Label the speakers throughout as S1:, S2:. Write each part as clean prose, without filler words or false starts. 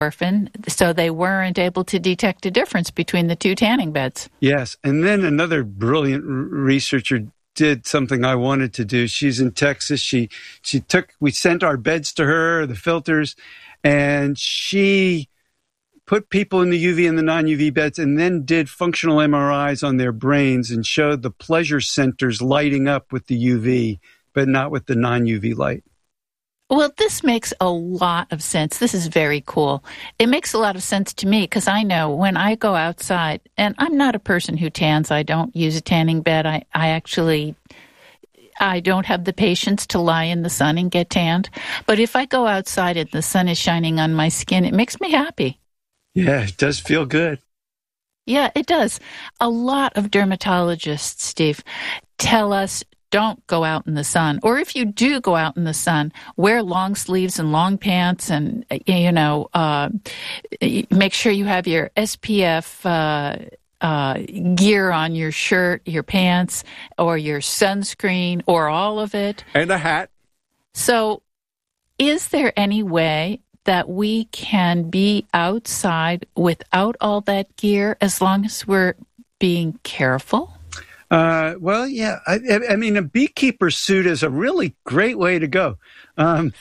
S1: orphan, so they weren't able to detect a difference between the two tanning beds.
S2: Yes, and then another brilliant researcher did something I wanted to do. She's in Texas. We sent our beds to her, the filters, and she put people in the UV and the non-UV beds and then did functional MRIs on their brains and showed the pleasure centers lighting up with the UV, but not with the non-UV light.
S1: Well, this makes a lot of sense. This is very cool. It makes a lot of sense to me because I know when I go outside, and I'm not a person who tans. I don't use a tanning bed. I don't have the patience to lie in the sun and get tanned. But if I go outside and the sun is shining on my skin, it makes me happy.
S2: Yeah, it does feel good.
S1: Yeah, it does. A lot of dermatologists, Steve, tell us don't go out in the sun. Or if you do go out in the sun, wear long sleeves and long pants and, make sure you have your SPF gear on your shirt, your pants, or your sunscreen, or all of it.
S3: And a hat.
S1: So is there any way that we can be outside without all that gear as long as we're being careful?
S2: Well, yeah. I mean, a beekeeper suit is a really great way to go. I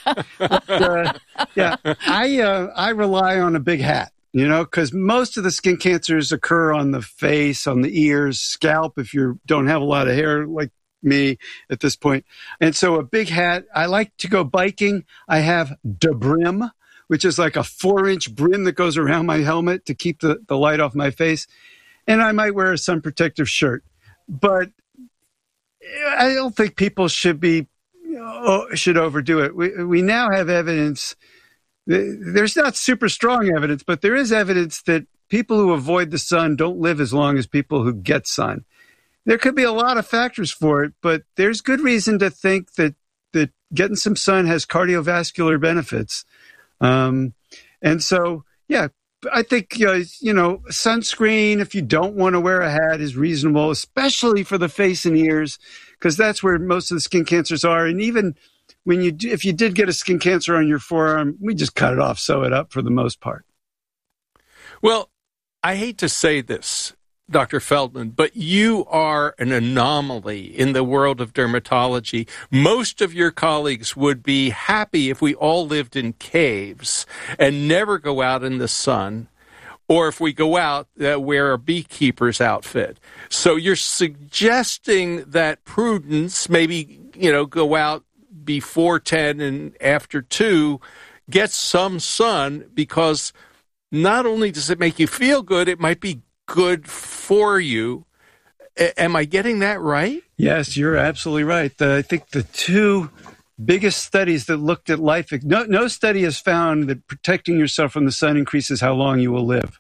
S2: rely on a big hat, because most of the skin cancers occur on the face, on the ears, scalp, if you don't have a lot of hair like me at this point. And so a big hat. I like to go biking. I have the brim, which is like a 4-inch brim that goes around my helmet to keep the light off my face. And I might wear a sun protective shirt. But I don't think people should overdo it. We now have evidence. There's not super strong evidence, but there is evidence that people who avoid the sun don't live as long as people who get sun. There could be a lot of factors for it, but there's good reason to think that getting some sun has cardiovascular benefits. And so, yeah. I think, sunscreen, if you don't want to wear a hat, is reasonable, especially for the face and ears, because that's where most of the skin cancers are. And even if you did get a skin cancer on your forearm, we just cut it off, sew it up for the most part.
S3: Well, I hate to say this, Dr. Feldman, but you are an anomaly in the world of dermatology. Most of your colleagues would be happy if we all lived in caves and never go out in the sun, or if we go out, wear a beekeeper's outfit. So you're suggesting that prudence, maybe, go out before 10 and after 2, get some sun, because not only does it make you feel good, it might be good for you. Am I getting that right?
S2: Yes, you're absolutely right. I think the two biggest studies that looked at life, no study has found that protecting yourself from the sun increases how long you will live.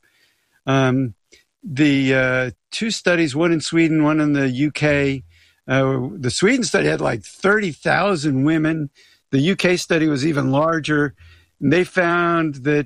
S2: The two studies, one in Sweden, one in the UK, the Sweden study had like 30,000 women. The UK study was even larger. And they found that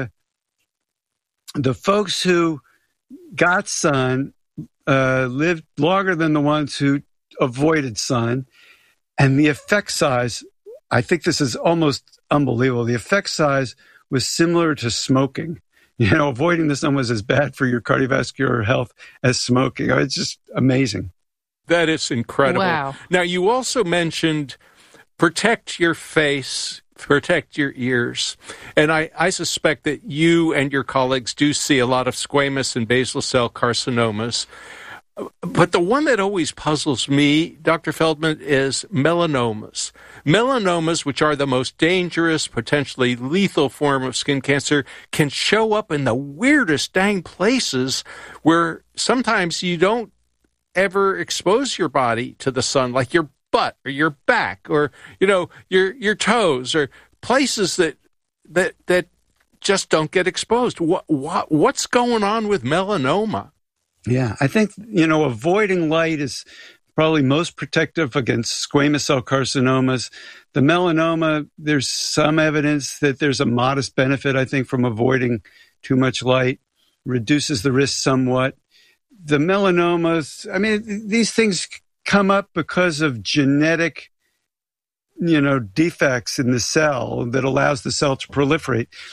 S2: the folks who got sun lived longer than the ones who avoided sun. And the effect size, I think this is almost unbelievable. The effect size was similar to smoking. Avoiding the sun was as bad for your cardiovascular health as smoking. It's just amazing.
S3: That is incredible.
S1: Wow.
S3: Now, you also mentioned protect your face, protect your ears. And I suspect that you and your colleagues do see a lot of squamous and basal cell carcinomas. But the one that always puzzles me, Dr. Feldman, is melanomas. Melanomas, which are the most dangerous, potentially lethal form of skin cancer, can show up in the weirdest dang places where sometimes you don't ever expose your body to the sun, like your butt or your back or, your toes, or places that just don't get exposed. What's going on with melanoma?
S2: Yeah, I think, avoiding light is probably most protective against squamous cell carcinomas. The melanoma, there's some evidence that there's a modest benefit, I think, from avoiding too much light, reduces the risk somewhat. The melanomas, these things come up because of genetic, defects in the cell that allows the cell to proliferate.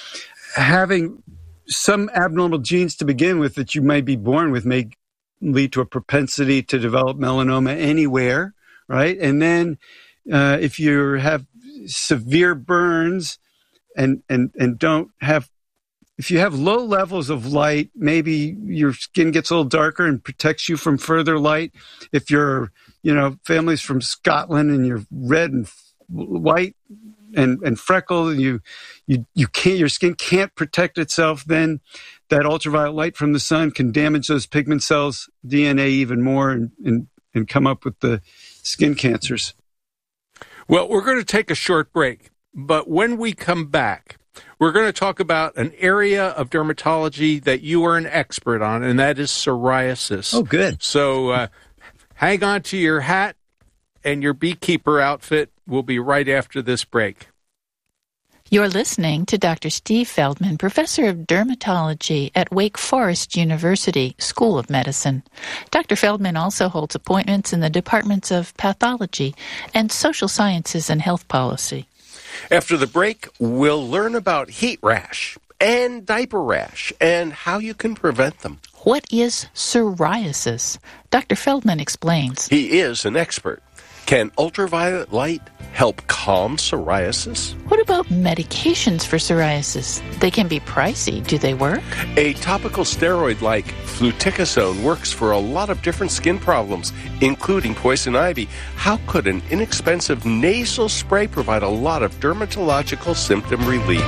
S2: having some abnormal genes to begin with that you might be born with may lead to a propensity to develop melanoma anywhere, right? And then if you have severe burns and don't have, if you have low levels of light, maybe your skin gets a little darker and protects you from further light. If your, family's from Scotland and you're red and white and freckled, and you can't, your skin can't protect itself, then that ultraviolet light from the sun can damage those pigment cells, DNA even more, and come up with the skin cancers.
S3: Well, we're going to take a short break, but when we come back, we're going to talk about an area of dermatology that you are an expert on, and that is psoriasis.
S2: Oh, good.
S3: So hang on to your hat and your beekeeper outfit. We'll be right after this break.
S1: You're listening to Dr. Steve Feldman, Professor of Dermatology at Wake Forest University School of Medicine. Dr. Feldman also holds appointments in the departments of Pathology and Social Sciences and Health Policy.
S4: After the break, we'll learn about heat rash and diaper rash and how you can prevent them.
S1: What is psoriasis? Dr. Feldman explains.
S4: He is an expert. Can ultraviolet light help calm psoriasis?
S1: What about medications for psoriasis? They can be pricey. Do they work?
S4: A topical steroid like fluticasone works for a lot of different skin problems, including poison ivy. How could an inexpensive nasal spray provide a lot of dermatological symptom relief?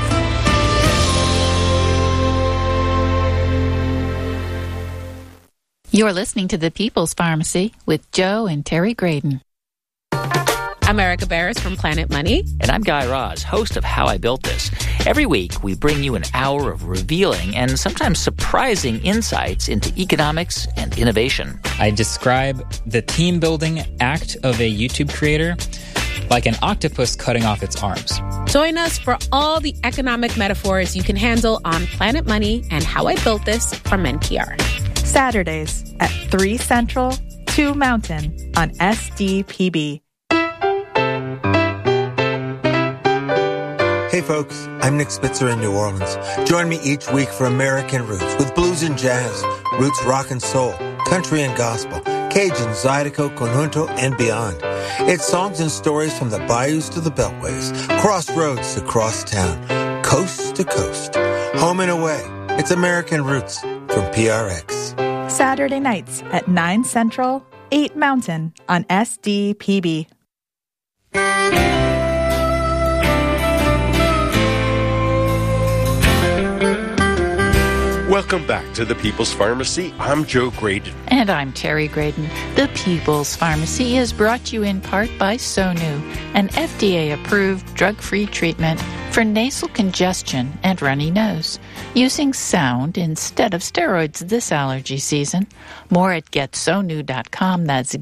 S1: You're listening to The People's Pharmacy with Joe and Terry Graydon.
S5: I'm Erica Barris from Planet Money.
S6: And I'm Guy Raz, host of How I Built This. Every week, we bring you an hour of revealing and sometimes surprising insights into economics and innovation.
S7: I describe the team-building act of a YouTube creator like an octopus cutting off its arms.
S5: Join us for all the economic metaphors you can handle on Planet Money and How I Built This from NPR.
S8: Saturdays at 3 Central, 2 Mountain on SDPB.
S9: Hey folks, I'm Nick Spitzer in New Orleans. Join me each week for American Roots with blues and jazz, roots rock and soul, country and gospel, Cajun, Zydeco, Conjunto, and beyond. It's songs and stories from the bayous to the beltways, crossroads to crosstown, coast to coast, home and away. It's American Roots from PRX.
S8: Saturday nights at 9 Central, 8 Mountain on SDPB.
S4: Welcome back to The People's Pharmacy. I'm Joe Graydon.
S1: And I'm Terry Graydon. The People's Pharmacy is brought to you in part by Sonu, an FDA-approved drug-free treatment for nasal congestion and runny nose, using sound instead of steroids this allergy season. More at getsonu.com. That's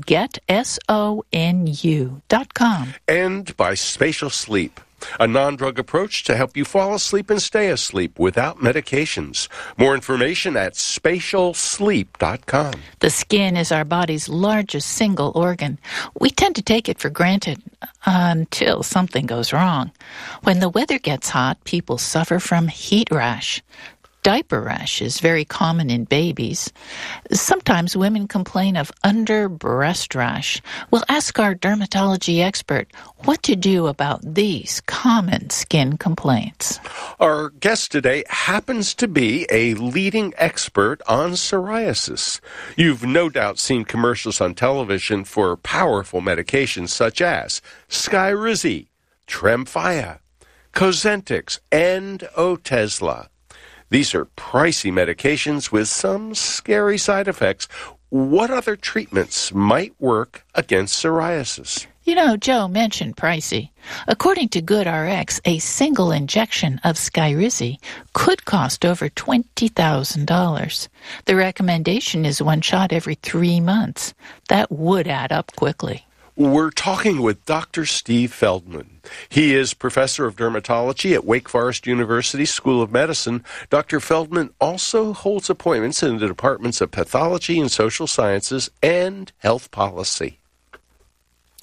S1: getsonu.com.
S4: And by Spatial Sleep, a non-drug approach to help you fall asleep and stay asleep without medications. More information at spatialsleep.com.
S1: The skin is our body's largest single organ. We tend to take it for granted until something goes wrong. When the weather gets hot, people suffer from heat rash. Diaper rash is very common in babies. Sometimes women complain of under breast rash. We'll ask our dermatology expert what to do about these common skin complaints.
S4: Our guest today happens to be a leading expert on psoriasis. You've no doubt seen commercials on television for powerful medications such as Skyrizi, Tremfya, Cosentyx, and Otezla. These are pricey medications with some scary side effects. What other treatments might work against psoriasis?
S1: You know, Joe mentioned pricey. According to GoodRx, a single injection of Skyrizi could cost over $20,000. The recommendation is one shot every 3 months. That would add up quickly.
S4: We're talking with Dr. Steve Feldman. He is professor of dermatology at Wake Forest University School of Medicine. Dr. Feldman also holds appointments in the departments of pathology and social sciences and health policy.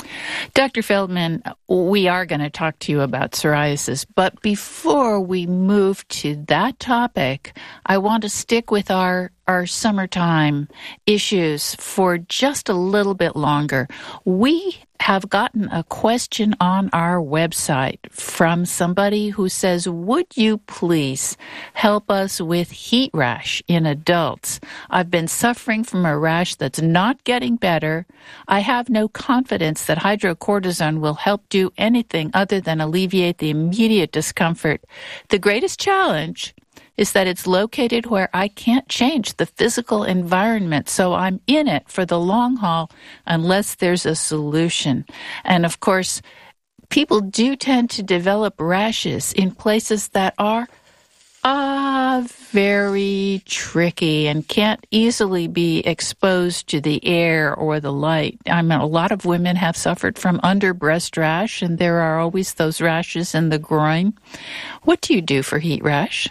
S1: Dr. Feldman, we are going to talk to you about psoriasis, but before we move to that topic, I want to stick with our summertime issues for just a little bit longer. We have gotten a question on our website from somebody who says, would you please help us with heat rash in adults? I've been suffering from a rash that's not getting better. I have no confidence that hydrocortisone will help do anything other than alleviate the immediate discomfort. The greatest challenge is that it's located where I can't change the physical environment, so I'm in it for the long haul unless there's a solution. And of course, people do tend to develop rashes in places that are very tricky and can't easily be exposed to the air or the light. I mean, a lot of women have suffered from under-breast rash, and there are always those rashes in the groin. What do you do for heat rash?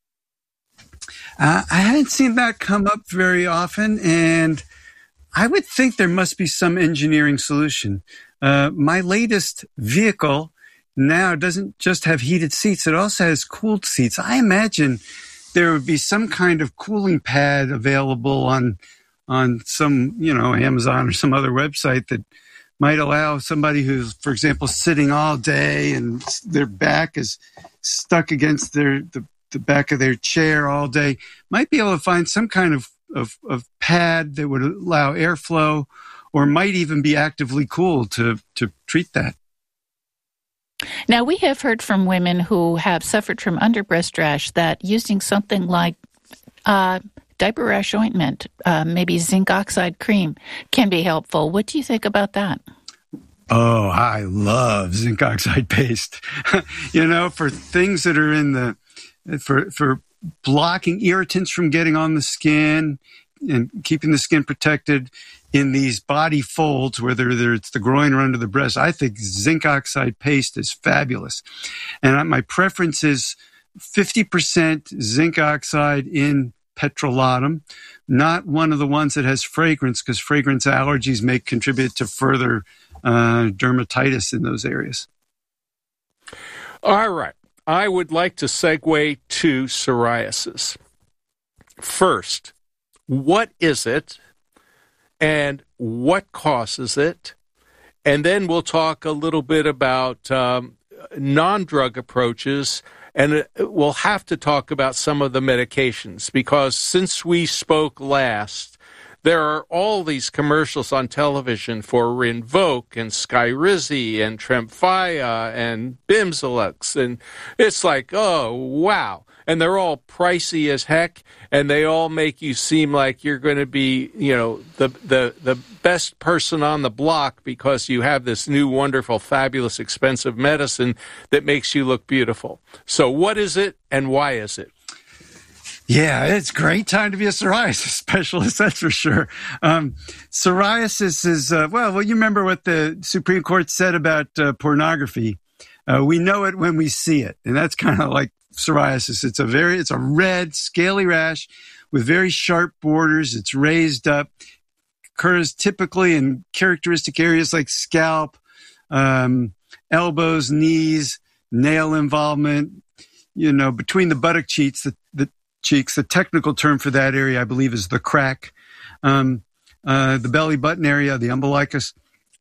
S2: I hadn't seen that come up very often, and I would think there must be some engineering solution. My latest vehicle now doesn't just have heated seats, it also has cooled seats. I imagine there would be some kind of cooling pad available on some, Amazon or some other website that might allow somebody who's, for example, sitting all day and their back is stuck against the back of their chair all day, might be able to find some kind of pad that would allow airflow, or might even be actively cooled to treat that.
S1: Now, we have heard from women who have suffered from underbreast rash that using something like diaper rash ointment, maybe zinc oxide cream, can be helpful. What do you think about that?
S2: Oh, I love zinc oxide paste. For things that are for blocking irritants from getting on the skin and keeping the skin protected in these body folds, whether it's the groin or under the breast, I think zinc oxide paste is fabulous. And my preference is 50% zinc oxide in petrolatum, not one of the ones that has fragrance, because fragrance allergies may contribute to further dermatitis in those areas.
S3: All right. I would like to segue to psoriasis. First, what is it and what causes it? And then we'll talk a little bit about non-drug approaches, and we'll have to talk about some of the medications, because since we spoke last, there are all these commercials on television for Rinvoq and Skyrizi and Tremfya and Bimzelx, and it's like, oh, wow. And they're all pricey as heck, and they all make you seem like you're going to be, the best person on the block because you have this new, wonderful, fabulous, expensive medicine that makes you look beautiful. So what is it, and why is it?
S2: Yeah, it's a great time to be a psoriasis specialist, that's for sure. Psoriasis is, you remember what the Supreme Court said about pornography. We know it when we see it, and that's kind of like psoriasis. It's a red, scaly rash with very sharp borders. It's raised up, occurs typically in characteristic areas like scalp, elbows, knees, nail involvement, between the buttock cheeks, the technical term for that area, I believe, is the crack, the belly button area, the umbilicus.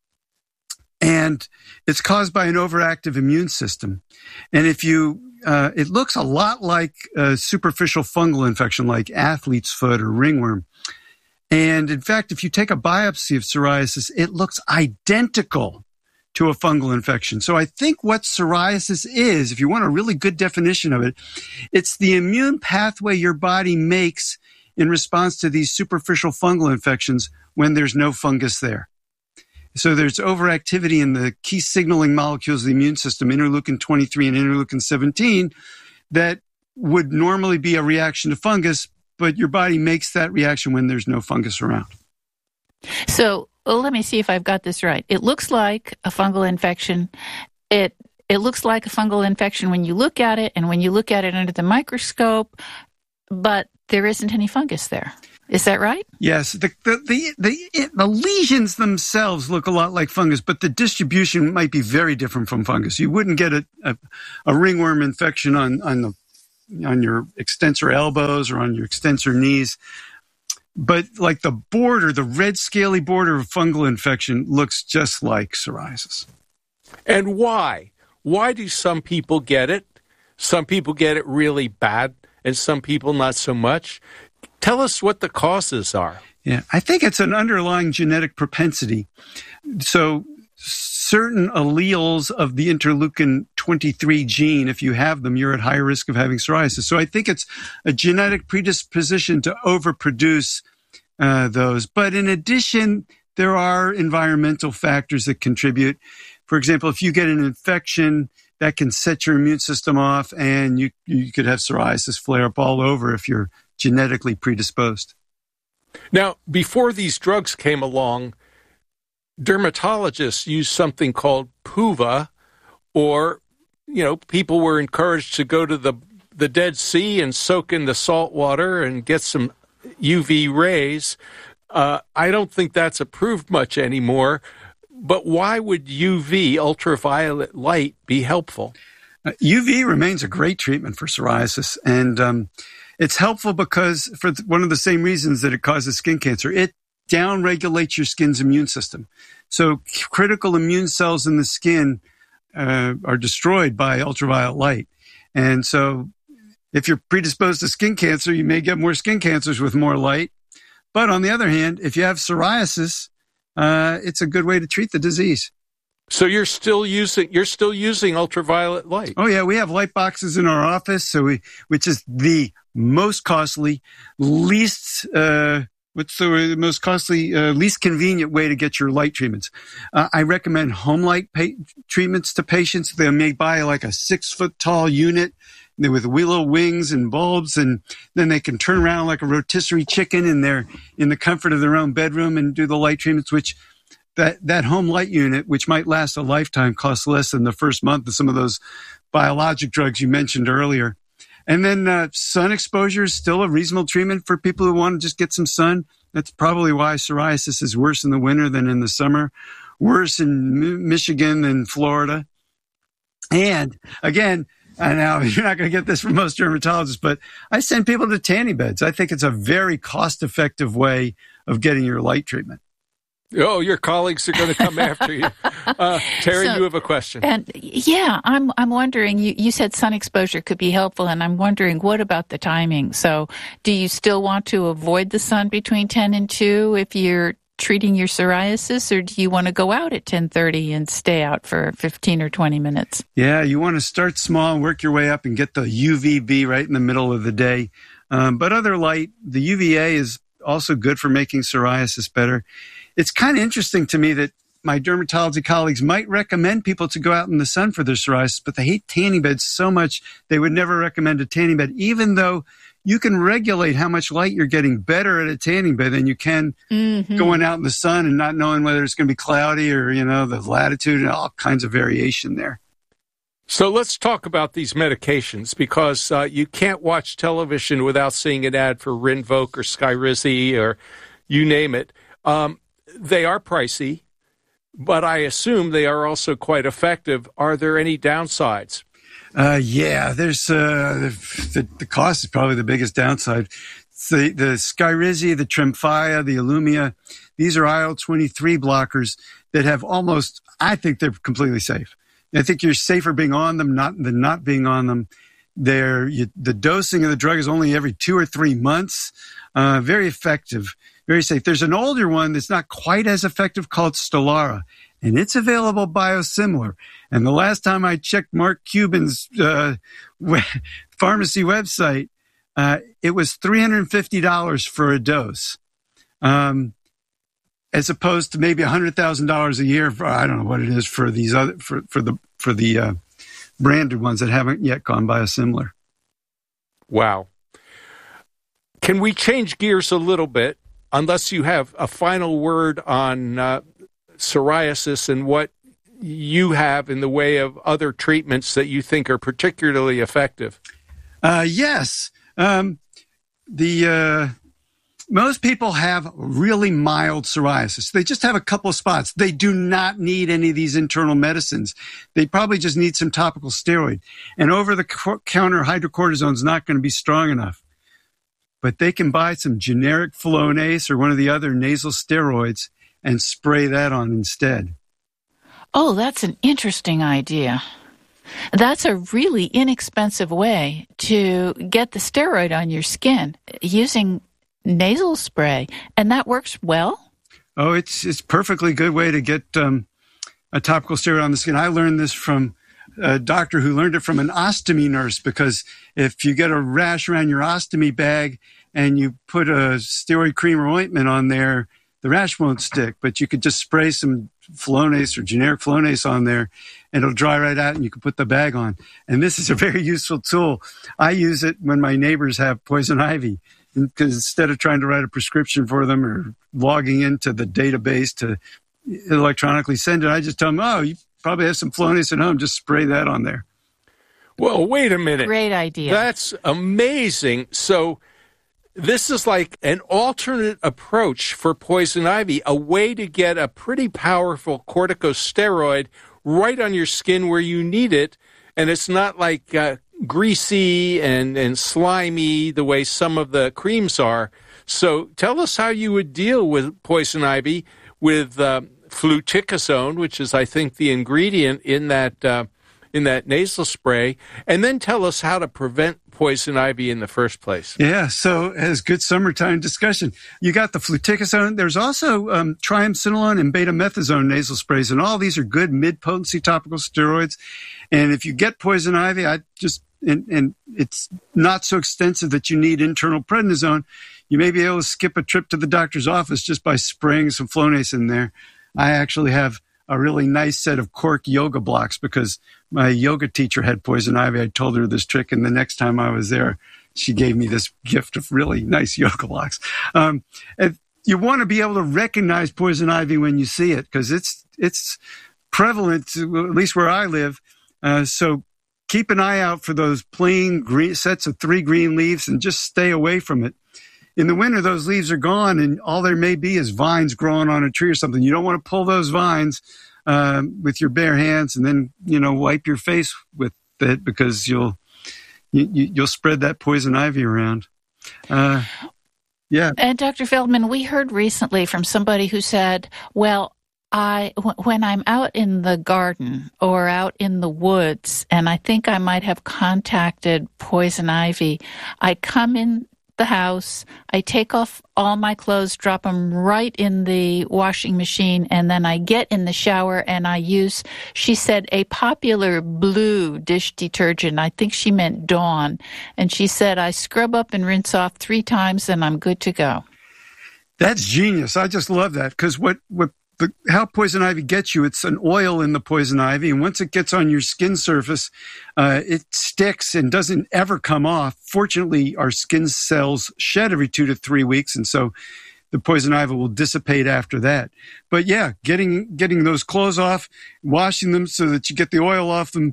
S2: And it's caused by an overactive immune system. And it looks a lot like a superficial fungal infection like athlete's foot or ringworm. And in fact, if you take a biopsy of psoriasis, it looks identical to a fungal infection. So I think what psoriasis is, if you want a really good definition of it, it's the immune pathway your body makes in response to these superficial fungal infections when there's no fungus there. So there's overactivity in the key signaling molecules of the immune system, interleukin 23 and interleukin 17, that would normally be a reaction to fungus, but your body makes that reaction when there's no fungus around.
S1: So let me see if I've got this right. It looks like a fungal infection. It looks like a fungal infection when you look at it, and when you look at it under the microscope, but there isn't any fungus there. Is that right?
S2: Yes. The lesions themselves look a lot like fungus, but the distribution might be very different from fungus. You wouldn't get a ringworm infection on your extensor elbows or on your extensor knees. But like the border, the red scaly border of fungal infection looks just like psoriasis.
S3: And why? Why do some people get it? Some people get it really bad, and some people not so much. Tell us what the causes are.
S2: Yeah, I think it's an underlying genetic propensity. So certain alleles of the interleukin-23 gene, if you have them, you're at higher risk of having psoriasis. So I think it's a genetic predisposition to overproduce those. But in addition, there are environmental factors that contribute. For example, if you get an infection, that can set your immune system off, and you could have psoriasis flare up all over if you're genetically predisposed.
S3: Now, before these drugs came along, dermatologists used something called PUVA, or, people were encouraged to go to the Dead Sea and soak in the salt water and get some UV rays. I don't think that's approved much anymore. But why would UV, ultraviolet light, be helpful?
S2: UV remains a great treatment for psoriasis, and it's helpful because for one of the same reasons that it causes skin cancer. It downregulates your skin's immune system. So critical immune cells in the skin are destroyed by ultraviolet light. And so if you're predisposed to skin cancer, you may get more skin cancers with more light. But on the other hand, if you have psoriasis, it's a good way to treat the disease.
S3: So you're still using ultraviolet light.
S2: Oh yeah, we have light boxes in our office, which is the most costly, least convenient way to get your light treatments. I recommend home light treatments to patients. They may buy like a 6-foot tall unit with willow wings and bulbs, and then they can turn around like a rotisserie chicken in the comfort of their own bedroom and do the light treatments, which that home light unit, which might last a lifetime, costs less than the first month of some of those biologic drugs you mentioned earlier. And then sun exposure is still a reasonable treatment for people who want to just get some sun. That's probably why psoriasis is worse in the winter than in the summer, worse in Michigan than Florida. And again, I know you're not going to get this from most dermatologists, but I send people to tanning beds. I think it's a very cost-effective way of getting your light treatment.
S3: Oh, your colleagues are going to come after you. Terry, you have a question.
S1: And yeah, I'm wondering, you said sun exposure could be helpful, and I'm wondering, what about the timing? So do you still want to avoid the sun between 10 and 2 if you're treating your psoriasis, or do you want to go out at 10:30 and stay out for 15 or 20 minutes?
S2: Yeah, you want to start small and work your way up and get the UVB right in the middle of the day. But other light, the UVA is also good for making psoriasis better. It's kind of interesting to me that my dermatology colleagues might recommend people to go out in the sun for their psoriasis, but they hate tanning beds so much they would never recommend a tanning bed, even though you can regulate how much light you're getting better at a tanning bed than you can going out in the sun and not knowing whether it's going to be cloudy or, the latitude and all kinds of variation there.
S3: So let's talk about these medications, because you can't watch television without seeing an ad for Rinvoq or Skyrizi or you name it. They are pricey, but I assume they are also quite effective. Are there any downsides?
S2: Yeah, there's the cost is probably the biggest downside. The Skyrizi, the Tremfya, the Ilumya, these are IL-23 blockers that have I think they're completely safe. I think you're safer being on them than not being on them. The dosing of the drug is only every 2 or 3 months. Very effective, very safe. There's an older one that's not quite as effective called Stelara, and it's available biosimilar. And the last time I checked Mark Cuban's pharmacy website, it was $350 for a dose, as opposed to maybe $100,000 a year for, I don't know what it is for these other for the branded ones that haven't yet gone biosimilar.
S3: Wow. Can we change gears a little bit, unless you have a final word on psoriasis and what you have in the way of other treatments that you think are particularly effective?
S2: Yes. The Most people have really mild psoriasis. They just have a couple of spots. They do not need any of these internal medicines. They probably just need some topical steroid. And over-the-counter hydrocortisone is not going to be strong enough. But they can buy some generic Flonase or one of the other nasal steroids and spray that on instead.
S1: Oh, that's an interesting idea. That's a really inexpensive way to get the steroid on your skin using nasal spray, and that works well?
S2: Oh, it's perfectly good way to get a topical steroid on the skin. I learned this from a doctor who learned it from an ostomy nurse, because if you get a rash around your ostomy bag and you put a steroid cream or ointment on there, the rash won't stick, but you could just spray some Flonase or generic Flonase on there and it'll dry right out and you can put the bag on. And this is a very useful tool. I use it when my neighbors have poison ivy, because instead of trying to write a prescription for them or logging into the database to electronically send it, I just tell them, oh, you probably have some Flonase at home, just spray that on there.
S3: Well, wait a minute.
S1: Great idea.
S3: That's amazing. So this is like an alternate approach for poison ivy, a way to get a pretty powerful corticosteroid right on your skin where you need it, and it's not like greasy and slimy the way some of the creams are. So tell us how you would deal with poison ivy with fluticasone, which is, I think, the ingredient in that nasal spray, and then tell us how to prevent poison ivy in the first place.
S2: Yeah, so as good summertime discussion, you got the fluticasone. There's also triamcinolone and betamethasone nasal sprays, and all these are good mid-potency topical steroids. And if you get poison ivy, and it's not so extensive that you need internal prednisone, you may be able to skip a trip to the doctor's office just by spraying some Flonase in there. I actually have a really nice set of cork yoga blocks because my yoga teacher had poison ivy. I told her this trick, and the next time I was there, she gave me this gift of really nice yoga blocks. And you want to be able to recognize poison ivy when you see it, because it's prevalent, at least where I live. So keep an eye out for those plain green sets of 3 green leaves and just stay away from it. In the winter, those leaves are gone, and all there may be is vines growing on a tree or something. You don't want to pull those vines with your bare hands and then, wipe your face with it, because you'll spread that poison ivy around. Yeah.
S1: And Dr. Feldman, we heard recently from somebody who said, well, when I'm out in the garden or out in the woods, and I think I might have contacted poison ivy, I come in the house, I take off all my clothes, drop them right in the washing machine, and then I get in the shower and I use, she said, a popular blue dish detergent. I think she meant Dawn. And she said, I scrub up and rinse off 3 times and I'm good to go.
S2: That's genius. I just love that, because how poison ivy gets you, it's an oil in the poison ivy, and once it gets on your skin surface, it sticks and doesn't ever come off. Fortunately, our skin cells shed every 2 to 3 weeks, and so the poison ivy will dissipate after that. But yeah, getting those clothes off, washing them so that you get the oil off them,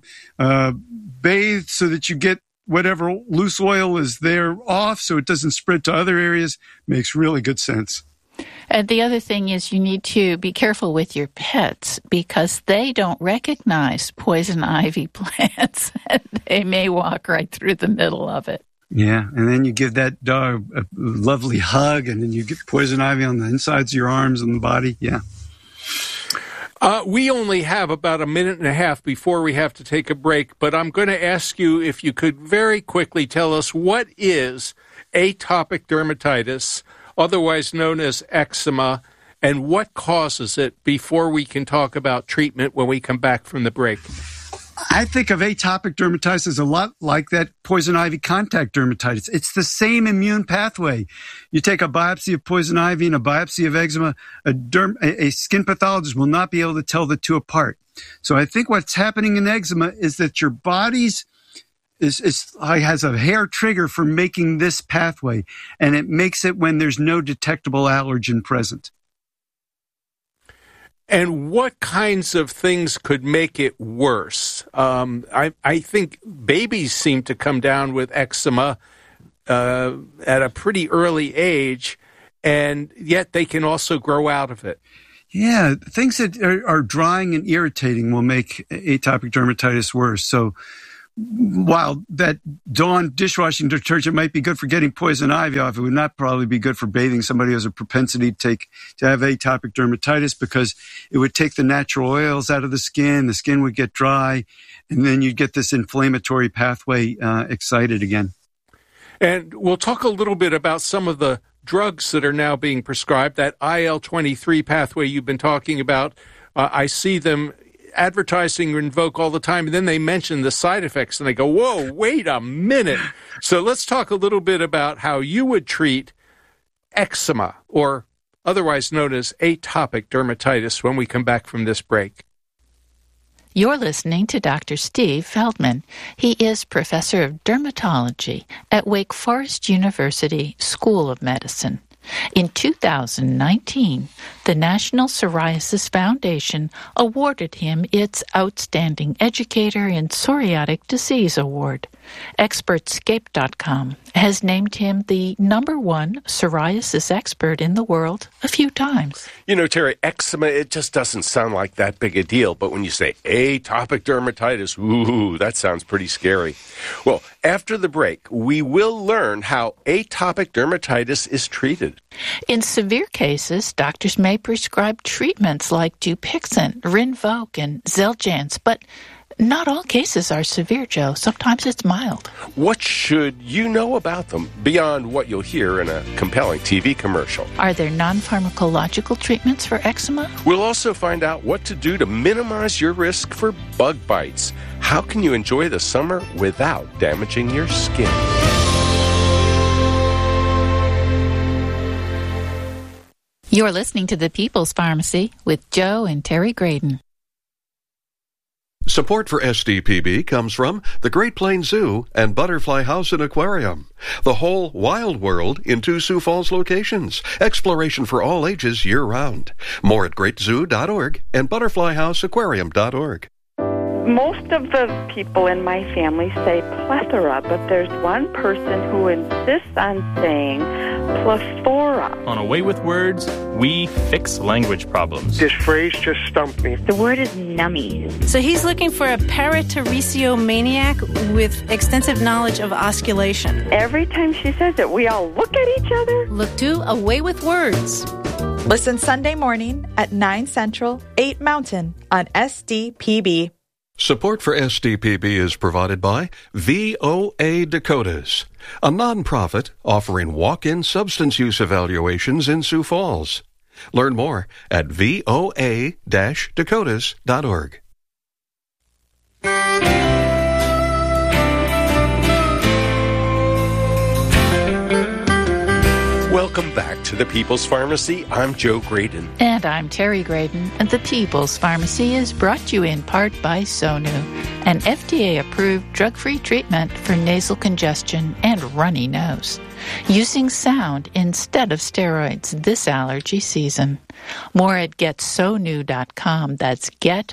S2: bathe so that you get whatever loose oil is there off so it doesn't spread to other areas, makes really good sense.
S1: And the other thing is you need to be careful with your pets, because they don't recognize poison ivy plants. They may walk right through the middle of it.
S2: Yeah, and then you give that dog a lovely hug, and then you get poison ivy on the insides of your arms and the body. Yeah.
S3: We only have about a minute and a half before we have to take a break, but I'm going to ask you if you could very quickly tell us what is atopic dermatitis, otherwise known as eczema, and what causes it, before we can talk about treatment when we come back from the break.
S2: I think of atopic dermatitis as a lot like that poison ivy contact dermatitis. It's the same immune pathway. You take a biopsy of poison ivy and a biopsy of eczema, a skin pathologist will not be able to tell the two apart. So I think what's happening in eczema is that your body's has a hair trigger for making this pathway, and it makes it when there's no detectable allergen present.
S3: And what kinds of things could make it worse? I think babies seem to come down with eczema at a pretty early age, and yet they can also grow out of it.
S2: Yeah, things that are drying and irritating will make atopic dermatitis worse. So while that Dawn dishwashing detergent might be good for getting poison ivy off, it would not probably be good for bathing somebody who has a propensity to have atopic dermatitis, because it would take the natural oils out of the skin would get dry, and then you'd get this inflammatory pathway excited again. And
S3: we'll talk a little bit about some of the drugs that are now being prescribed, that IL-23 pathway you've been talking about. I see them advertising Rinvoq all the time, and then they mention the side effects, and they go, whoa, wait a minute. So let's talk a little bit about how you would treat eczema, or otherwise known as atopic dermatitis, when we come back from this break.
S1: You're listening to Dr. Steve Feldman. He is professor of dermatology at Wake Forest University School of Medicine. In 2019, the National Psoriasis Foundation awarded him its Outstanding Educator in Psoriatic Disease Award. Expertscape.com has named him the #1 psoriasis expert in the world a few times.
S4: You know, Terry, eczema, it just doesn't sound like that big a deal. But when you say atopic dermatitis, ooh, that sounds pretty scary. Well, after the break, we will learn how atopic dermatitis is treated.
S1: In severe cases, doctors may prescribe treatments like Dupixent, Rinvoq, and Xeljanz, but not all cases are severe, Joe. Sometimes it's mild.
S4: What should you know about them beyond what you'll hear in a compelling TV commercial?
S1: Are there non-pharmacological treatments for eczema?
S4: We'll also find out what to do to minimize your risk for bug bites. How can you enjoy the summer without damaging your skin?
S1: You're listening to The People's Pharmacy with Joe and Terry Graydon.
S10: Support for SDPB comes from the Great Plains Zoo and Butterfly House and Aquarium. The whole wild world in 2 Sioux Falls locations. Exploration for all ages year-round. More at greatzoo.org and butterflyhouseaquarium.org.
S11: Most of the people in my family say plethora, but there's one person who insists on saying plethora.
S12: On A Way with Words, we fix language problems.
S13: This phrase just stumped me.
S14: The word is nummy.
S15: So he's looking for a parateresio maniac with extensive knowledge of osculation.
S11: Every time she says it, we all look at each other.
S15: Look to A Way with Words.
S8: Listen Sunday morning at 9 Central, 8 Mountain on SDPB.
S10: Support for SDPB is provided by VOA Dakotas, a nonprofit offering walk-in substance use evaluations in Sioux Falls. Learn more at voa-dakotas.org.
S4: Welcome back to the People's Pharmacy. I'm Joe Graydon.
S1: And I'm Terry Graydon. And the People's Pharmacy is brought to you in part by Sonu, an FDA-approved drug-free treatment for nasal congestion and runny nose, using sound instead of steroids this allergy season. More at getsonu.com. That's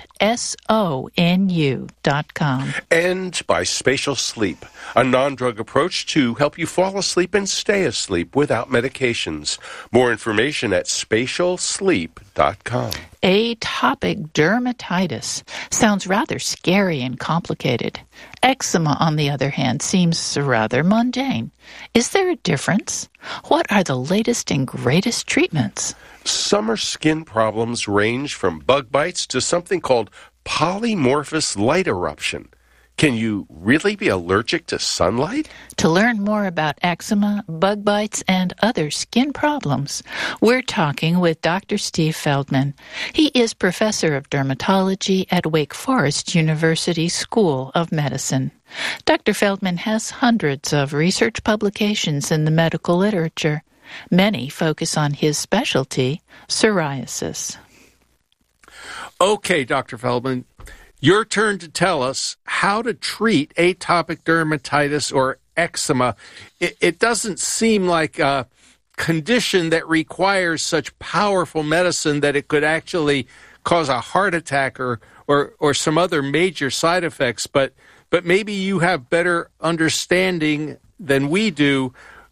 S1: getsonu.com.
S4: And by Spatial Sleep, a non-drug approach to help you fall asleep and stay asleep without medications. More information at spatialsleep.com.
S1: Atopic dermatitis sounds rather scary and complicated. Eczema, on the other hand, seems rather mundane. Is there a difference? What are the latest and greatest treatments?
S4: Summer skin problems range from bug bites to something called polymorphous light eruption. Can you really be allergic to sunlight?
S1: To learn more about eczema, bug bites, and other skin problems, we're talking with Dr. Steve Feldman. He is professor of dermatology at Wake Forest University School of Medicine. Dr. Feldman has hundreds of research publications in the medical literature. Many focus on his specialty, psoriasis.
S3: Okay, Dr. Feldman, your turn to tell us how to treat atopic dermatitis or eczema. It doesn't seem like a condition that requires such powerful medicine that it could actually cause a heart attack or some other major side effects, but maybe you have better understanding than we do.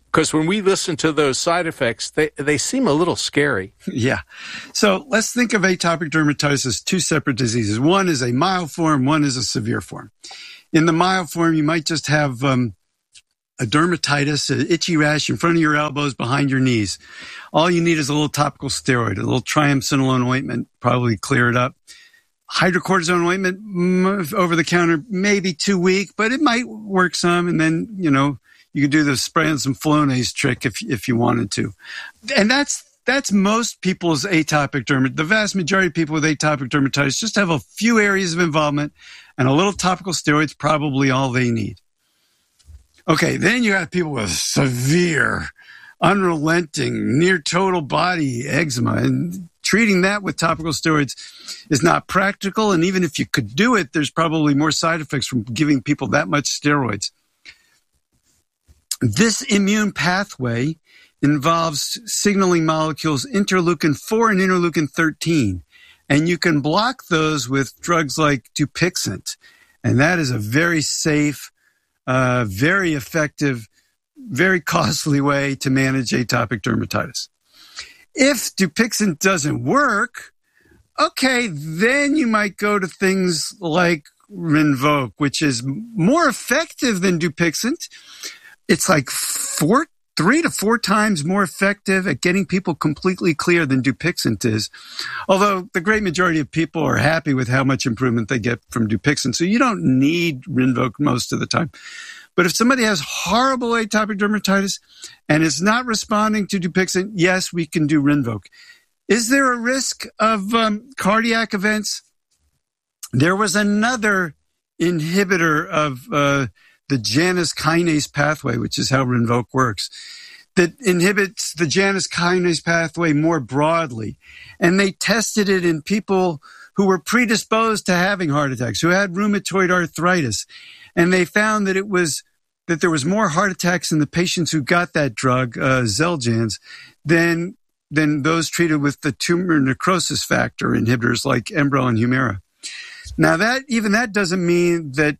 S3: Because when we listen to those side effects, they seem a little scary.
S2: Yeah. So let's think of atopic dermatitis as two separate diseases. One is a mild form, one is a severe form. In the mild form, you might just have a dermatitis, an itchy rash in front of your elbows, behind your knees. All you need is a little topical steroid, a little triamcinolone ointment, probably clear it up. Hydrocortisone ointment, over the counter, maybe 2 weeks, but it might work some. And then, you could do the spray and some Flonase trick if you wanted to. And that's most people's atopic dermatitis. The vast majority of people with atopic dermatitis just have a few areas of involvement, and a little topical steroid's probably all they need. Okay, then you have people with severe, unrelenting, near total body eczema, and treating that with topical steroids is not practical, and even if you could do it, there's probably more side effects from giving people that much steroids. This immune pathway involves signaling molecules interleukin-4 and interleukin-13, and you can block those with drugs like Dupixent, and that is a very safe, very effective, very costly way to manage atopic dermatitis. If Dupixent doesn't work, okay, then you might go to things like Rinvoq, which is more effective than Dupixent. It's like 3 to 4 times more effective at getting people completely clear than Dupixent is. Although the great majority of people are happy with how much improvement they get from Dupixent, so you don't need Rinvoq most of the time. But if somebody has horrible atopic dermatitis and is not responding to Dupixent, yes, we can do Rinvoq. Is there a risk of cardiac events? There was another inhibitor of the Janus kinase pathway, which is how Rinvoq works, that inhibits the Janus kinase pathway more broadly. And they tested it in people who were predisposed to having heart attacks, who had rheumatoid arthritis. And they found that there was more heart attacks in the patients who got that drug, Xeljanz, than those treated with the tumor necrosis factor inhibitors like Enbrel and Humira. Now that doesn't mean that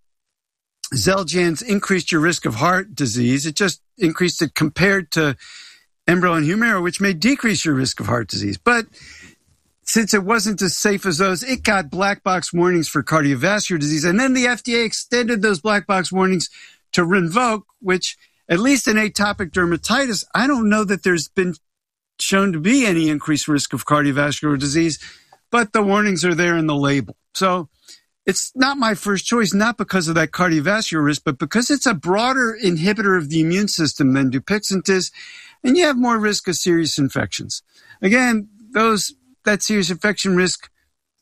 S2: Xeljanz increased your risk of heart disease. It just increased it compared to Enbrel and Humira, which may decrease your risk of heart disease. But since it wasn't as safe as those, it got black box warnings for cardiovascular disease. And then the FDA extended those black box warnings to Rinvoq, which, at least in atopic dermatitis, I don't know that there's been shown to be any increased risk of cardiovascular disease, but the warnings are there in the label. So it's not my first choice, not because of that cardiovascular risk, but because it's a broader inhibitor of the immune system than Dupixent is, and you have more risk of serious infections. Again, that serious infection risk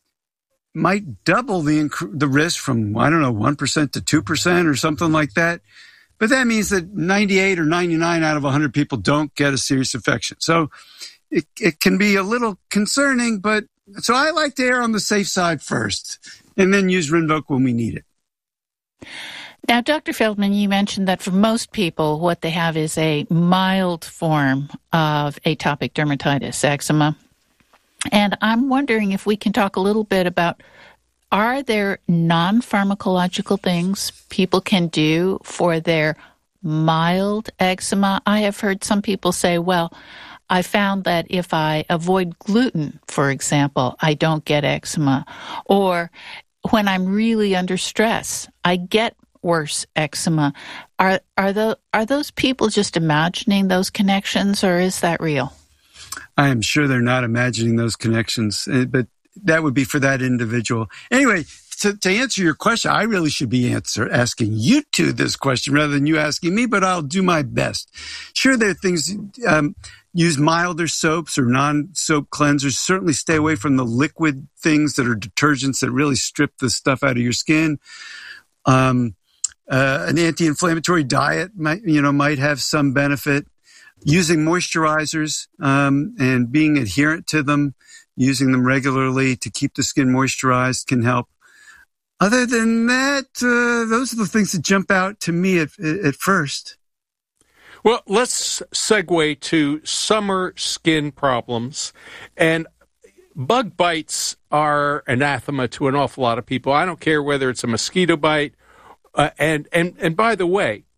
S2: might double the risk from, 1% to 2% or something like that. But that means that 98 or 99 out of 100 people don't get a serious infection. So it can be a little concerning, but so I like to err on the safe side first and then use Rinvoq when we need it.
S1: Now, Dr. Feldman, you mentioned that for most people, what they have is a mild form of atopic dermatitis, eczema. And I'm wondering if we can talk a little bit about, are there non-pharmacological things people can do for their mild eczema? I have heard some people say, well, I found that if I avoid gluten, for example, I don't get eczema. Or when I'm really under stress, I get worse eczema. Are those people just imagining those connections, or is that real?
S2: I am sure they're not imagining those connections, but that would be for that individual. Anyway, to answer your question, I really should be asking you two this question rather than you asking me, but I'll do my best. Sure, there are things, use milder soaps or non-soap cleansers. Certainly stay away from the liquid things that are detergents that really strip the stuff out of your skin. An anti-inflammatory diet might have some benefit. Using moisturizers and being adherent to them, using them regularly to keep the skin moisturized can help. Other than that, those are the things that jump out to me at first.
S3: Well, let's segue to summer skin problems. And bug bites are anathema to an awful lot of people. I don't care whether it's a mosquito bite. And by the way,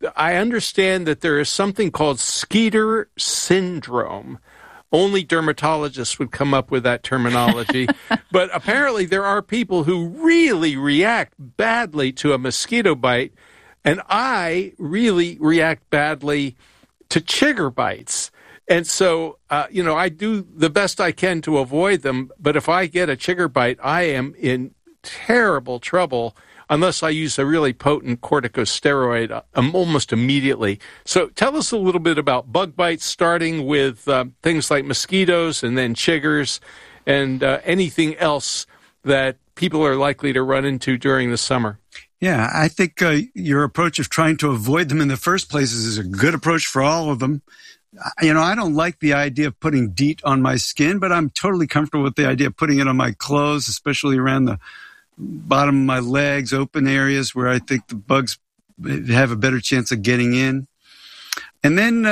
S3: I understand that there is something called Skeeter syndrome. Only dermatologists would come up with that terminology. But apparently there are people who really react badly to a mosquito bite, and I really react badly to chigger bites. And so, I do the best I can to avoid them, but if I get a chigger bite, I am in terrible trouble unless I use a really potent corticosteroid almost immediately. So tell us a little bit about bug bites, starting with things like mosquitoes and then chiggers and anything else that people are likely to run into during the summer.
S2: Yeah, I think your approach of trying to avoid them in the first place is a good approach for all of them. I don't like the idea of putting DEET on my skin, but I'm totally comfortable with the idea of putting it on my clothes, especially around the bottom of my legs, open areas where I think the bugs have a better chance of getting in. And then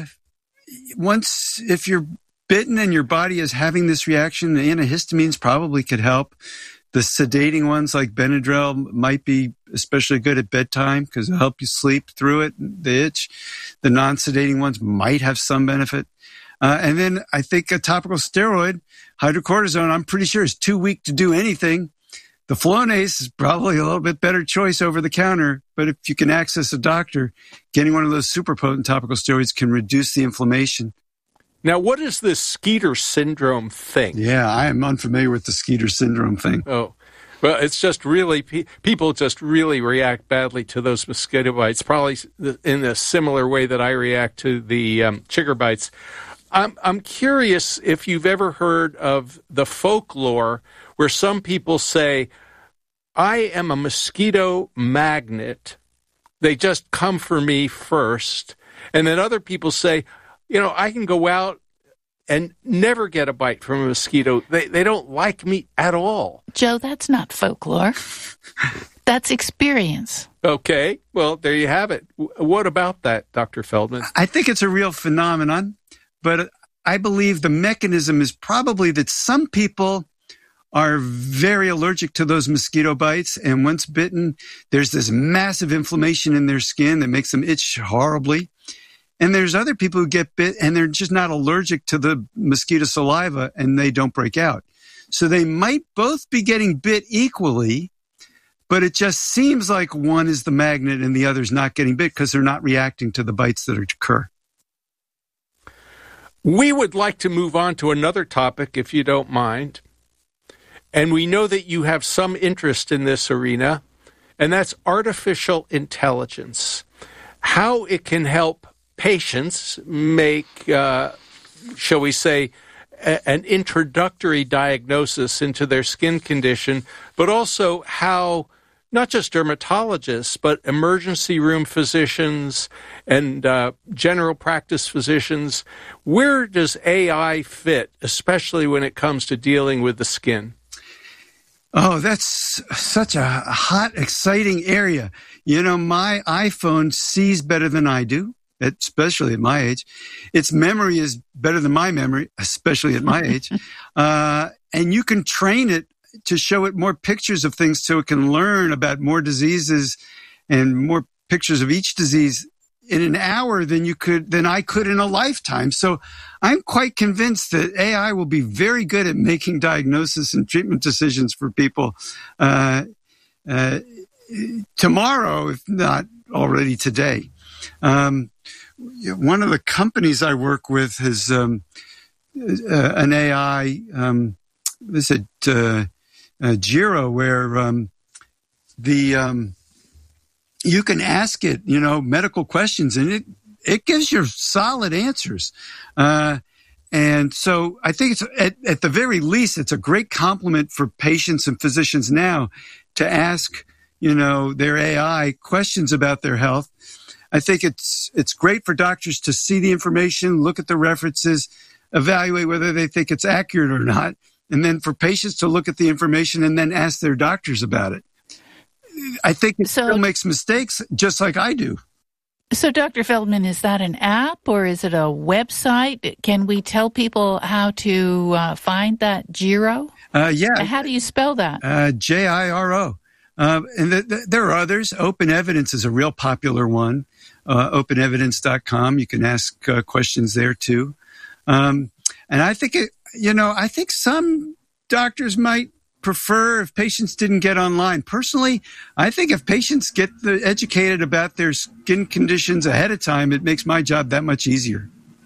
S2: if you're bitten and your body is having this reaction, the antihistamines probably could help. The sedating ones like Benadryl might be especially good at bedtime because it'll help you sleep through it, the itch. The non-sedating ones might have some benefit. And then I think a topical steroid, hydrocortisone, I'm pretty sure is too weak to do anything. The Flonase is probably a little bit better choice over the counter, but if you can access a doctor, getting one of those super potent topical steroids can reduce the inflammation.
S3: Now, what is this Skeeter syndrome thing?
S2: Yeah, I am unfamiliar with the Skeeter syndrome thing.
S3: Oh, well, it's just really, people just really react badly to those mosquito bites, probably in a similar way that I react to the chigger bites. I'm curious if you've ever heard of the folklore where some people say, I am a mosquito magnet. They just come for me first. And then other people say, I can go out and never get a bite from a mosquito. They don't like me at all.
S1: Joe, that's not folklore. That's experience.
S3: Okay. Well, there you have it. What about that, Dr. Feldman?
S2: I think it's a real phenomenon, but I believe the mechanism is probably that some people are very allergic to those mosquito bites, and once bitten, there's this massive inflammation in their skin that makes them itch horribly. And there's other people who get bit and they're just not allergic to the mosquito saliva and they don't break out. So they might both be getting bit equally, but it just seems like one is the magnet and the other's not getting bit because they're not reacting to the bites that occur.
S3: We would like to move on to another topic, if you don't mind. And we know that you have some interest in this arena, and that's artificial intelligence. How it can help patients make, shall we say, an introductory diagnosis into their skin condition, but also how not just dermatologists, but emergency room physicians and general practice physicians, where does AI fit, especially when it comes to dealing with the skin?
S2: Oh, that's such a hot, exciting area. My iPhone sees better than I do, especially at my age. Its memory is better than my memory, especially at my age. And you can train it to show it more pictures of things so it can learn about more diseases and more pictures of each disease in an hour than I could in a lifetime. So I'm quite convinced that AI will be very good at making diagnosis and treatment decisions for people tomorrow, if not already today. One of the companies I work with is an AI, Jiro, where you can ask it, medical questions, and it gives you solid answers. And so I think it's at the very least, it's a great compliment for patients and physicians now to ask, their AI questions about their health. I think it's great for doctors to see the information, look at the references, evaluate whether they think it's accurate or not, and then for patients to look at the information and then ask their doctors about it. I think it still makes mistakes just like I do.
S1: So, Dr. Feldman, is that an app or is it a website? Can we tell people how to find that Jiro?
S2: Yeah.
S1: How do you spell that?
S2: Jiro. And there are others. Open Evidence is a real popular one. openevidence.com. You can ask questions there too. And I think I think some doctors might prefer if patients didn't get online. Personally, I think if patients get educated about their skin conditions ahead of time, it makes my job that much easier.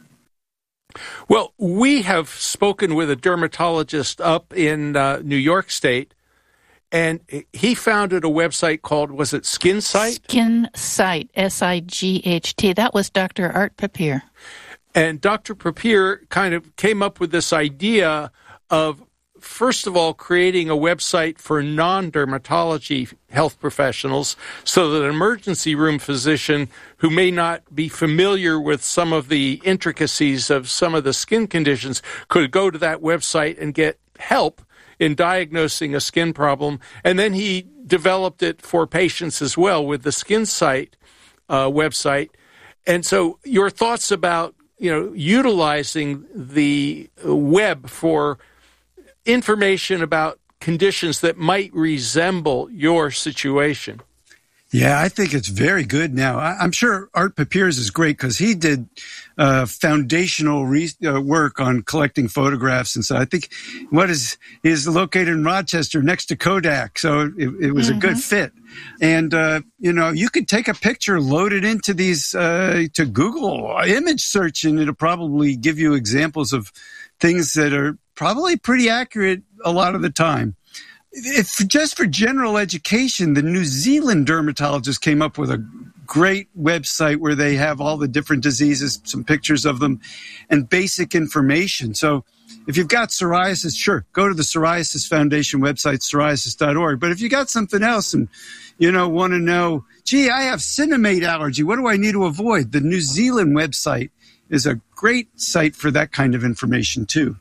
S3: Well, we have spoken with a dermatologist up in New York State, and he founded a website called, was it Skin Sight?
S1: Skin Sight, SIGHT. That was Dr. Art Papier.
S3: And Dr. Papier kind of came up with this idea of, first of all, creating a website for non-dermatology health professionals so that an emergency room physician who may not be familiar with some of the intricacies of some of the skin conditions could go to that website and get help in diagnosing a skin problem. And then he developed it for patients as well with the Skin Sight website. And so your thoughts about, utilizing the web for information about conditions that might resemble your situation.
S2: Yeah, I think it's very good now. I'm sure Art Papier's is great because he did foundational work on collecting photographs. And so I think is located in Rochester next to Kodak. So it was a good fit. And, you could take a picture, load it into these to Google image search, and it'll probably give you examples of things that are probably pretty accurate a lot of the time. If just for general education, the New Zealand dermatologists came up with a great website where they have all the different diseases, some pictures of them, and basic information. So if you've got psoriasis, sure, go to the Psoriasis Foundation website, psoriasis.org. But if you got something else and, want to know, gee, I have cinnamate allergy, what do I need to avoid? The New Zealand website is a great site for that kind of information too.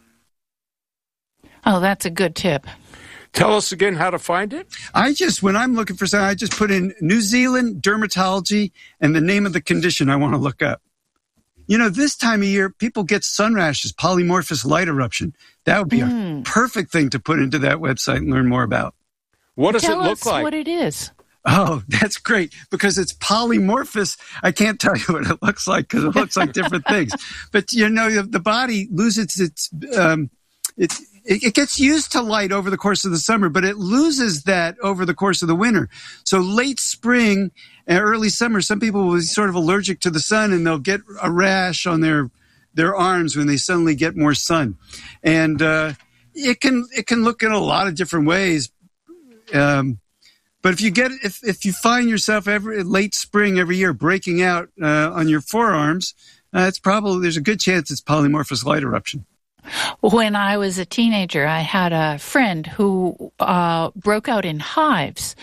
S1: Oh, that's a good tip.
S3: Tell us again how to find it.
S2: When I'm looking for something, I just put in New Zealand dermatology and the name of the condition I want to look up. This time of year, people get sun rashes, polymorphous light eruption. That would be a perfect thing to put into that website and learn more about.
S3: What does it look like?
S1: Tell us what it is.
S2: Oh, that's great. Because it's polymorphous, I can't tell you what it looks like because it looks like different things. But, the body loses it gets used to light over the course of the summer, but it loses that over the course of the winter. So late spring and early summer, some people will be sort of allergic to the sun and they'll get a rash on their arms when they suddenly get more sun. And it can look in a lot of different ways. But if you find yourself late spring every year breaking out on your forearms, there's a good chance it's polymorphous light eruption.
S1: When I was a teenager, I had a friend who broke out in hives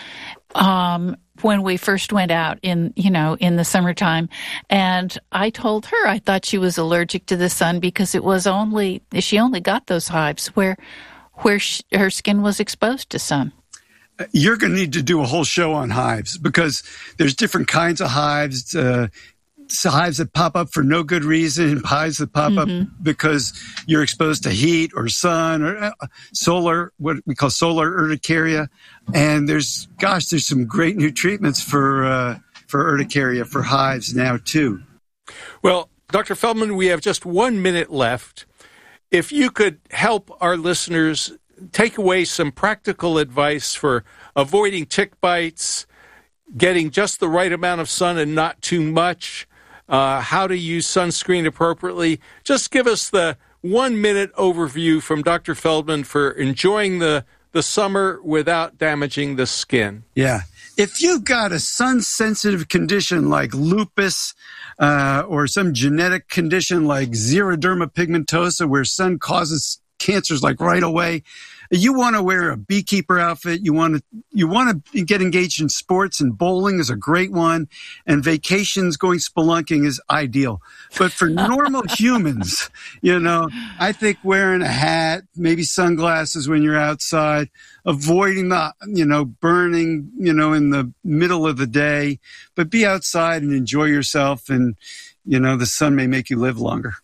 S1: when we first went out in the summertime. And I told her I thought she was allergic to the sun because she only got those hives where her skin was exposed to sun.
S2: You're going to need to do a whole show on hives because there's different kinds of hives. Hives that pop up for no good reason, hives that pop up because you're exposed to heat or sun or what we call solar urticaria. And there's some great new treatments for urticaria for hives now too.
S3: Well, Dr. Feldman, we have just 1 minute left. If you could help our listeners take away some practical advice for avoiding tick bites, getting just the right amount of sun and not too much, how to use sunscreen appropriately. Just give us the 1 minute overview from Dr. Feldman for enjoying the summer without damaging the skin.
S2: Yeah. If you've got a sun-sensitive condition like lupus or some genetic condition like xeroderma pigmentosa where sun causes cancers like right away, you want to wear a beekeeper outfit. You want to get engaged in sports, and bowling is a great one. And vacations, going spelunking is ideal. But for normal humans, I think wearing a hat, maybe sunglasses when you're outside, avoiding the, burning, in the middle of the day, but be outside and enjoy yourself. And, the sun may make you live longer.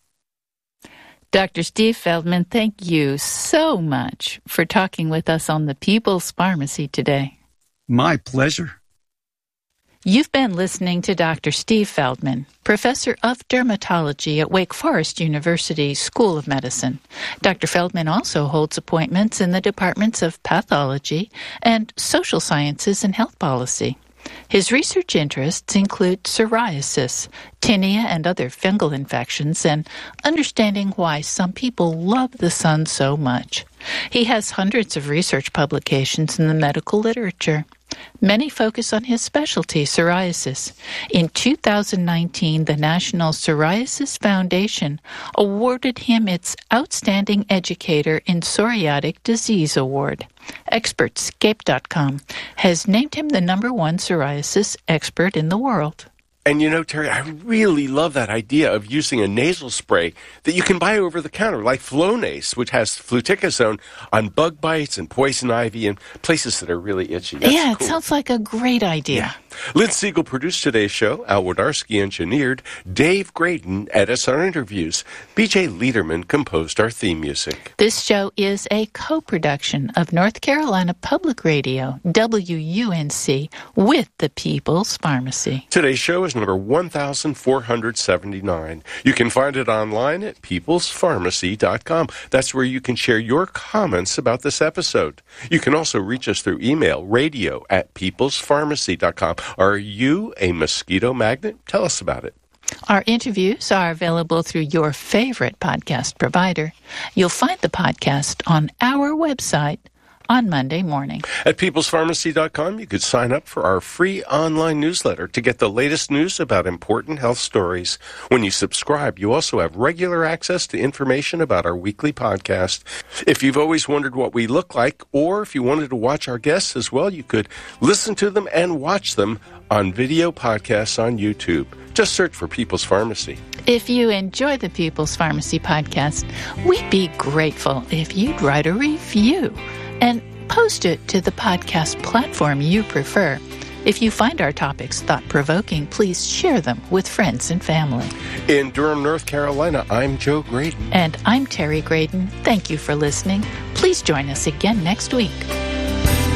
S1: Dr. Steve Feldman, thank you so much for talking with us on the People's Pharmacy today.
S2: My pleasure.
S1: You've been listening to Dr. Steve Feldman, professor of dermatology at Wake Forest University School of Medicine. Dr. Feldman also holds appointments in the departments of pathology and social sciences and health policy. His research interests include psoriasis, tinea, and other fungal infections, and understanding why some people love the sun so much. He has hundreds of research publications in the medical literature. Many focus on his specialty, psoriasis. In 2019, the National Psoriasis Foundation awarded him its Outstanding Educator in Psoriatic Disease Award. Expertscape.com has named him the #1 psoriasis expert in the world.
S4: And you know, Terry, I really love that idea of using a nasal spray that you can buy over the counter, like Flonase, which has fluticasone on bug bites and poison ivy and places that are really itchy. That's
S1: cool. It
S4: cool.
S1: sounds like a great idea.
S4: Yeah. Lynn Siegel produced today's show. Al Wodarski engineered. Dave Graydon edits our interviews. B.J. Liederman composed our theme music.
S1: This show is a co-production of North Carolina Public Radio, WUNC, with the People's Pharmacy.
S4: Today's show is number 1479. You can find it online at peoplespharmacy.com. That's where you can share your comments about this episode. You can also reach us through email, radio@peoplespharmacy.com. Are you a mosquito magnet? Tell us about it.
S1: Our interviews are available through your favorite podcast provider. You'll find the podcast on our website on Monday morning.
S4: At peoplespharmacy.com, you could sign up for our free online newsletter to get the latest news about important health stories. When you subscribe, you also have regular access to information about our weekly podcast. If you've always wondered what we look like, or if you wanted to watch our guests as well, you could listen to them and watch them on video podcasts on YouTube. Just search for People's Pharmacy.
S1: If you enjoy the People's Pharmacy podcast, we'd be grateful if you'd write a review and post it to the podcast platform you prefer. If you find our topics thought-provoking, please share them with friends and family.
S4: In Durham, North Carolina, I'm Joe Graydon.
S1: And I'm Terry Graydon. Thank you for listening. Please join us again next week.